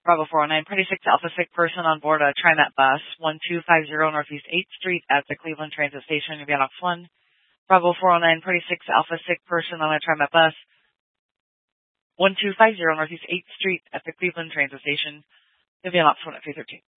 Bravo 409, pretty sick to Alpha sick person on board a TriMet bus, 1250 Northeast 8th Street at the Cleveland Transit Station, You'll be on Ops 1. Bravo 409, pretty sick to Alpha sick person on a TriMet bus, 1250 Northeast 8th Street at the Cleveland Transit Station, You'll be on Ops 1 at 313.